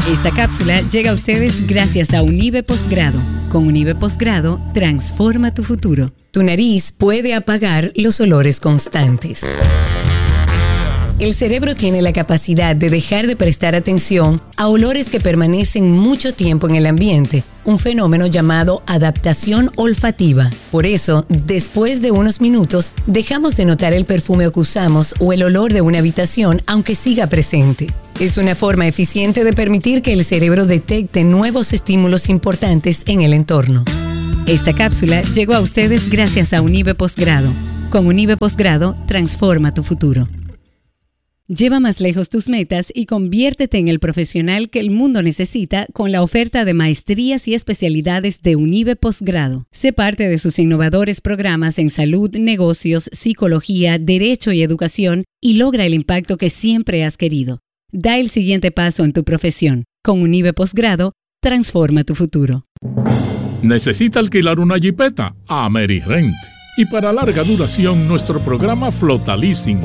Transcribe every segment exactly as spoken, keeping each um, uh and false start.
Esta cápsula llega a ustedes gracias a Unive Posgrado. Con Unive Posgrado, transforma tu futuro. Tu nariz puede apagar los olores constantes. El cerebro tiene la capacidad de dejar de prestar atención a olores que permanecen mucho tiempo en el ambiente, un fenómeno llamado adaptación olfativa. Por eso, después de unos minutos, dejamos de notar el perfume que usamos o el olor de una habitación, aunque siga presente. Es una forma eficiente de permitir que el cerebro detecte nuevos estímulos importantes en el entorno. Esta cápsula llegó a ustedes gracias a Unive Posgrado. Con Unive Posgrado, transforma tu futuro. Lleva más lejos tus metas y conviértete en el profesional que el mundo necesita con la oferta de maestrías y especialidades de Unive Posgrado. Sé parte de sus innovadores programas en salud, negocios, psicología, derecho y educación y logra el impacto que siempre has querido. Da el siguiente paso en tu profesión. Con Unive Posgrado, transforma tu futuro. ¿Necesita alquilar una jipeta? AmeriRent. Y para larga duración, nuestro programa Flota Leasing.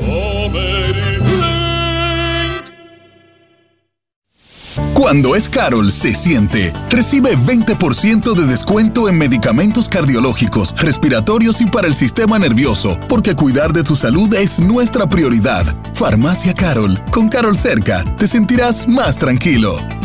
Cuando es Carol, se siente. Recibe veinte por ciento de descuento en medicamentos cardiológicos, respiratorios y para el sistema nervioso, porque cuidar de tu salud es nuestra prioridad. Farmacia Carol. Con Carol cerca, te sentirás más tranquilo.